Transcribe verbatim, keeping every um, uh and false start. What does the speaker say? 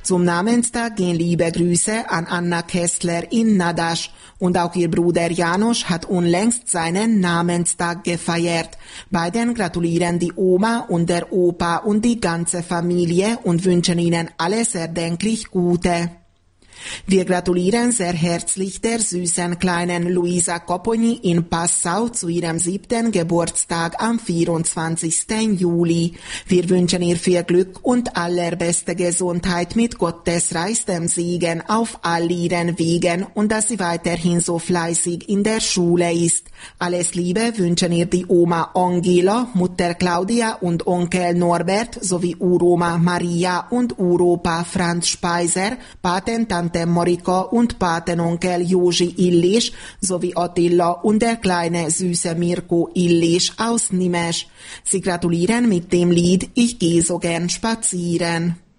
Zum Namenstag gehen liebe Grüße an Anna Kessler in Nadasch und auch ihr Bruder Janusz hat unlängst seinen Namenstag gefeiert. Beiden gratulieren die Oma und der Opa und die ganze Familie und wünschen ihnen alles erdenklich Gute. Wir gratulieren sehr herzlich der süßen kleinen Luisa Koponi in Passau zu ihrem siebten Geburtstag am vierundzwanzigsten Juli. Wir wünschen ihr viel Glück und allerbeste Gesundheit mit Gottes reichstem Segen auf all ihren Wegen und dass sie weiterhin so fleißig in der Schule ist. Alles Liebe wünschen ihr die Oma Angela, Mutter Claudia und Onkel Norbert sowie Uroma Maria und Uropa Franz Speiser, Patentante Moriko und Patenonkel Josi Illis sowie Attila und der kleine süße Mirko Illis aus Nimes. Sie gratulieren mit dem Lied Ich geh so gern spazieren.